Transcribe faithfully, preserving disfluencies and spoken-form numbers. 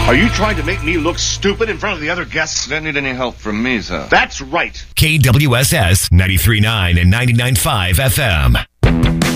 Are you trying to make me look stupid in front of the other guests? Don't need any help from me, sir. That's right. K W S S ninety-three point nine and ninety-nine point five F M.